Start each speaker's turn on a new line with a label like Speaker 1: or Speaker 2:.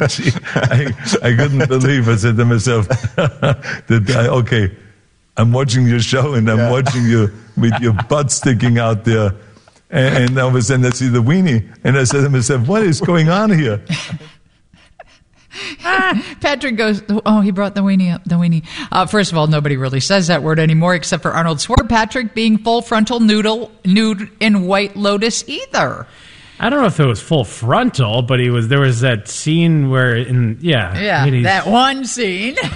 Speaker 1: I couldn't believe. I said to myself, okay, I'm watching your show and I'm watching you with your butt sticking out there. And all of a sudden I see the weenie. And I said to myself, what is going on here?
Speaker 2: Patrick goes, oh, he brought the weenie up, the weenie. First of all, nobody really says that word anymore except for Arnold Schwarzenegger being full frontal nude in White Lotus either.
Speaker 3: I don't know if it was full frontal, but there was that scene where, that one scene.